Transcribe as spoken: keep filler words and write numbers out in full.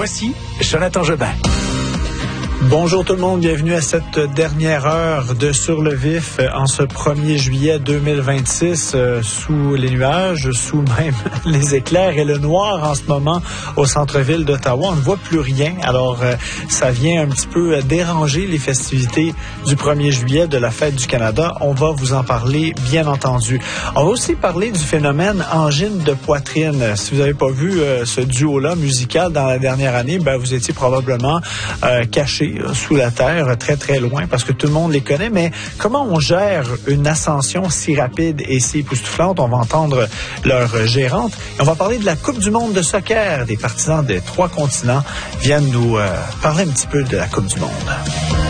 Voici Jonathan Jobin. Bonjour tout le monde, bienvenue à cette dernière heure de Sur le Vif en ce premier juillet deux mille vingt-six, euh, sous les nuages, sous même les éclairs et le noir en ce moment au centre-ville d'Ottawa. On ne voit plus rien, alors euh, ça vient un petit peu déranger les festivités du premier juillet de la Fête du Canada. On va vous en parler, bien entendu. On va aussi parler du phénomène angine de poitrine. Si vous n'avez pas vu euh, ce duo-là musical dans la dernière année, ben, vous étiez probablement euh, caché sous la terre, très très loin, parce que tout le monde les connaît, mais comment on gère une ascension si rapide et si époustouflante? On va entendre leur gérante. Et on va parler de la Coupe du monde de soccer. Des partisans des trois continents viennent nous euh, parler un petit peu de la Coupe du monde.